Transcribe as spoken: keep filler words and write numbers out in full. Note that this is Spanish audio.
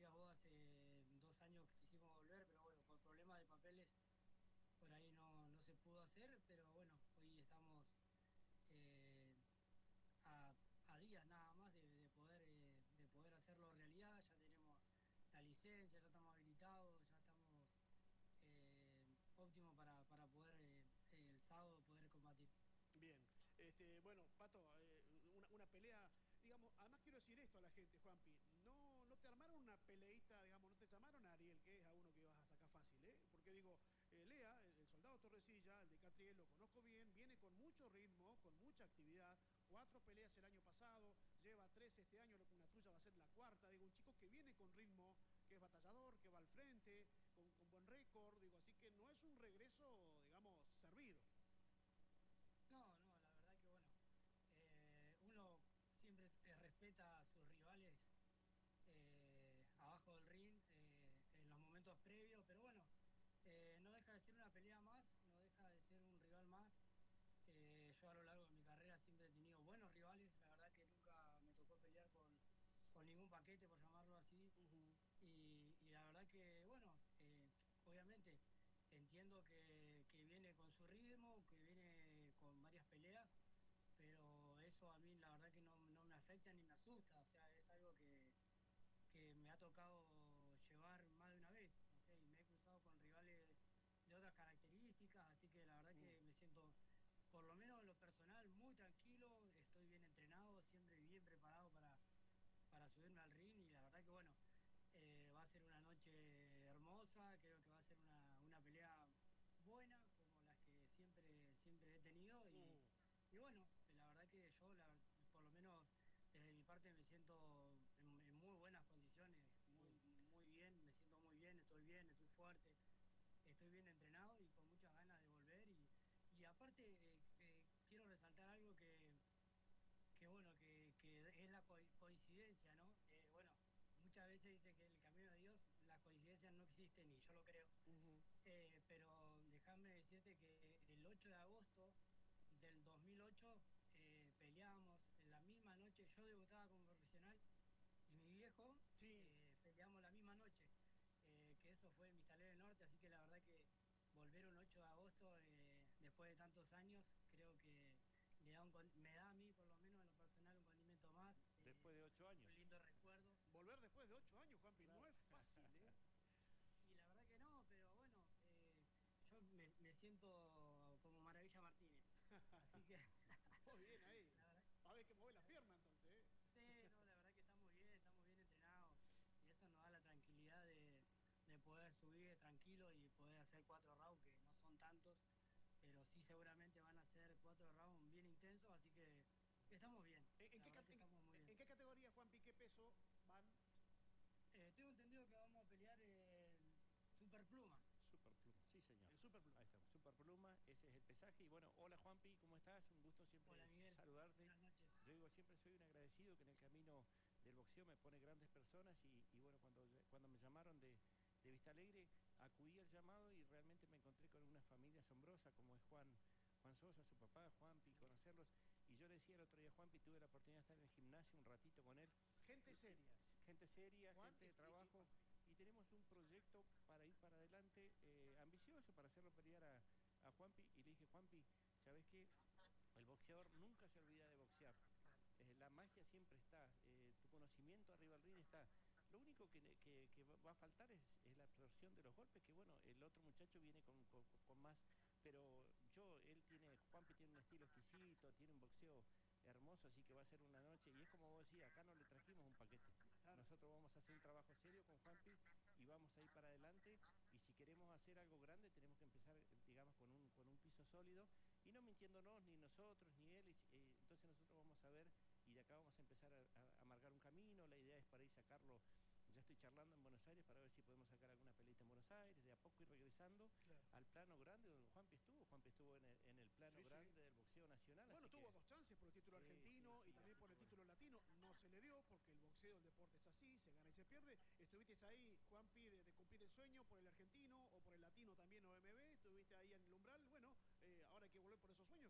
decías vos, hace dos años que quisimos volver, pero bueno, por problemas de papeles por ahí no, no se pudo hacer, pero bueno, hoy estamos eh, a, a días nada más de, de poder eh, de poder hacerlo realidad. Ya tenemos la licencia, ya estamos habilitados, ya estamos eh, óptimos para, para poder eh, el sábado poder combatir. Bien, este, bueno, Pato, eh, una, una pelea, digamos, además quiero decir esto a la gente, Juanpi, no, no te armaron una peleita, digamos, no te llamaron a Ariel, que es a uno que vas a sacar fácil, ¿eh? Porque digo, eh, Lea, el, el soldado Torrecilla, el de Catriel, lo conozco bien, viene con mucho ritmo, con mucha actividad, cuatro peleas el año pasado, lleva tres este año, una tuya va a ser la cuarta, digo, un chico que viene con ritmo, que es batallador, que va al frente, con, con buen récord, digo, así que no es un regreso, digamos, servido. No, no, la verdad que bueno, eh, uno siempre eh, respeta a sus rivales eh, abajo del ring eh, en los momentos previos, pero bueno, eh, no deja de ser una pelea más, no deja de ser un rival más. Eh, yo a lo largo de mi carrera siempre he tenido buenos rivales, la verdad que nunca me tocó pelear con, con ningún paquete, por llamarlo así, Uh -huh. y, y la verdad que, bueno, eh, obviamente entiendo que, que viene con su ritmo, que viene con varias peleas, pero eso a mí la verdad que no, no me afecta ni me asusta, o sea, es algo que, que me ha tocado llevar más de una vez, no sé, y me he cruzado con rivales de otras características, así que la verdad Mm. que me siento, por lo menos en lo personal, muy tranquilo, estoy bien entrenado, siempre bien preparado para, para subirme al ring y la verdad que bueno, eh, va a ser una noche hermosa, creo que va a ser una, una pelea buena, como las que siempre, siempre he tenido y, Mm. y bueno, la verdad que yo la, por lo menos desde mi parte me siento en, en muy buenas condiciones, Mm. muy, muy bien, me siento muy bien, estoy bien, estoy fuerte, estoy bien entrenado y con muchas ganas de volver y, y aparte eh, eh, quiero resaltar algo que, que bueno, que, que es la co coincidencia, ¿no? Eh, bueno, muchas veces dicen que en el camino de Dios las coincidencias no existen y yo lo creo. Uh -huh. Eh, pero déjame decirte que el ocho de agosto del dos mil ocho eh, peleábamos en la misma noche, yo debutaba como profesional y mi viejo Sí. eh, peleamos la misma noche, eh, que eso fue en Vistalé del Norte, así que la verdad que volver un ocho de agosto eh, después de tantos años creo que le da un, me da a mí por lo menos en lo personal un condimento más, Después de eh, ocho un años. lindo recuerdo. Volver después de ocho años, Juanpi, no Claro. es fácil, ¿eh? Y la verdad que no, pero bueno, eh, yo me, me siento como Maravilla Martínez, así que Muy bien ahí. la verdad, Va a haber que mover las la, piernas entonces, ¿eh? sí, no, la verdad que estamos bien, estamos bien entrenados y eso nos da la tranquilidad de, de poder subir tranquilo y poder hacer cuatro rounds, que no son tantos, pero sí seguramente van a ser cuatro rounds bien intensos, así que estamos bien, ¿En, en la qué, verdad que en, estamos muy bien. en qué categoría, Juanpi, qué peso van? Eh, tengo entendido que vamos a pelear en Superpluma. Superpluma, sí señor. En Ahí superpluma. estamos, Superpluma, ese es el pesaje. Y bueno, hola Juanpi, ¿cómo estás? Un gusto siempre Hola Miguel, saludarte. buenas noches. Yo digo, siempre soy un agradecido que en el camino del boxeo me pone grandes personas y, y bueno, cuando, cuando me llamaron de, de Vista Alegre, acudí al llamado y realmente me encontré con una familia asombrosa como es Juan, Juan Sosa, su papá, Juanpi, conocerlos. Y yo le decía el otro día a Juanpi, tuve la oportunidad de estar en el gimnasio un ratito con él. Gente seria. Gente seria, Juan gente y, de y, y trabajo, Juanpi. y tenemos un proyecto para ir para adelante eh, ambicioso, para hacerlo pelear a, a Juanpi, y le dije, Juanpi, ¿sabes qué? El boxeador nunca se olvida de boxear. Eh, la magia siempre está, eh, tu conocimiento arriba del ring está. Lo único que, que, que va a faltar es, es, la absorción de los golpes, que bueno, el otro muchacho viene con, con, con más, pero yo, él tiene, Juanpi tiene un estilo exquisito, tiene un boxeo hermoso, así que va a ser una noche, y es como vos decías, acá no le trajimos un paquete. Claro. Nosotros vamos a hacer un trabajo serio con Juanpi y vamos a ir para adelante, y si queremos hacer algo grande tenemos que empezar, digamos, con un, con un piso sólido, y no mintiéndonos ni nosotros ni él, y, eh, entonces nosotros vamos a ver y de acá vamos a empezar a, a, a amargar un camino. La idea es para ir sacarlo, ya estoy charlando en Buenos Aires para ver si podemos sacar alguna pelita en Buenos Aires, de a poco ir regresando Claro. al plano grande donde Juanpi estuvo. Juanpi estuvo en el, en el plano Sí, sí. grande del boxeo nacional, Bueno, así tuvo que dos chances por el título sí, sí, argentino y sí, también así por que el bueno. título latino. No se le dio porque el boxeo, el deporte es así, se gana y se pierde. Estuviste ahí, Juanpi, de, de cumplir el sueño por el argentino o por el latino también O M B. Estuviste ahí en el umbral.